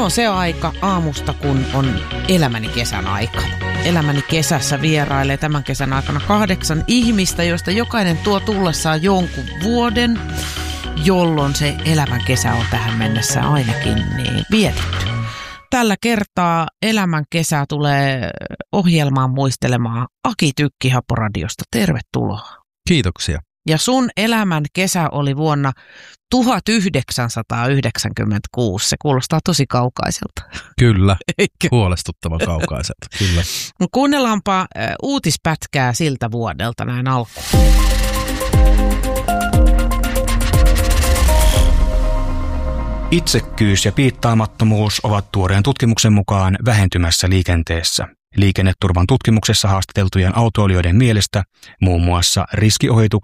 on se aika aamusta, kun on elämäni kesän aika. Elämäni kesässä vierailee tämän kesän aikana 8 ihmistä, joista jokainen tuo tullessaan jonkun vuoden, jolloin se elämän kesä on tähän mennessä ainakin niin vietetty. Tällä kertaa elämän kesä tulee ohjelmaan muistelemaan Aki Tykki Haporadiosta. Tervetuloa. Kiitoksia. Ja sun elämän kesä oli vuonna 1996. Se kuulostaa tosi kaukaiselta. Kyllä, huolestuttavan kaukaiselta. Kyllä. Kuunnellaanpa uutispätkää siltä vuodelta näin alkuun. Itsekkyys ja piittaamattomuus ovat tuoreen tutkimuksen mukaan vähentymässä liikenteessä. Liikenneturvan tutkimuksessa haastateltujen autoilijoiden mielestä muun muassa riskiohitukset